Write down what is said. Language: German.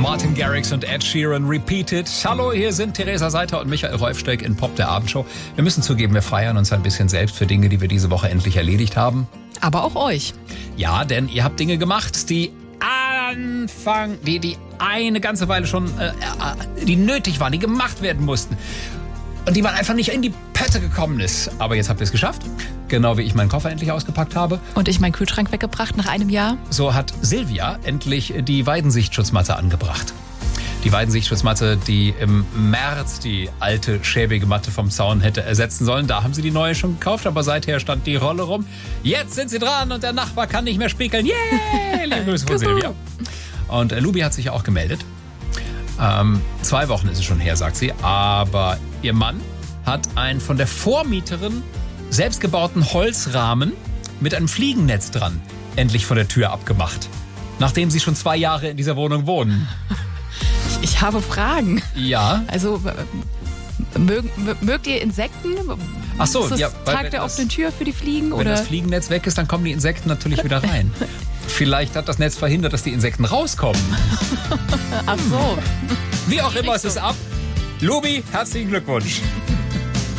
Martin Garrix und Ed Sheeran Repeated. Hallo, hier sind Theresa Seiter und Michael Rolfsteig in Pop der Abendshow. Wir müssen zugeben, wir feiern uns ein bisschen selbst für Dinge, die wir diese Woche endlich erledigt haben. Aber auch euch. Ja, denn ihr habt Dinge gemacht, die eine ganze Weile schon die nötig waren, die gemacht werden mussten. Und die man einfach nicht in die Pötte gekommen ist. Aber jetzt habt ihr es geschafft. Genau wie ich meinen Koffer endlich ausgepackt habe. Und ich meinen Kühlschrank weggebracht nach einem Jahr. So hat Silvia endlich die Weidensichtschutzmatte angebracht. Die Weidensichtschutzmatte, die im März die alte, schäbige Matte vom Zaun hätte ersetzen sollen. Da haben sie die neue schon gekauft, aber seither stand die Rolle rum. Jetzt sind sie dran und der Nachbar kann nicht mehr spiegeln. Yay! Liebe Grüße von Silvia. Und Lubi hat sich ja auch gemeldet. 2 Wochen ist es schon her, sagt sie. Aber ihr Mann hat einen von der Vormieterin selbstgebauten Holzrahmen mit einem Fliegennetz dran endlich von der Tür abgemacht. Nachdem sie schon 2 Jahre in dieser Wohnung wohnen. Ich habe Fragen. Ja. Also, mögt ihr Insekten? Ach so, ist das ja. Tag der offenen Tür für die Fliegen? Wenn oder? das Fliegennetz weg ist, dann kommen die Insekten natürlich wieder rein. Vielleicht hat das Netz verhindert, dass die Insekten rauskommen. Ach so. Wie auch immer, es ist ab. Lubi, herzlichen Glückwunsch.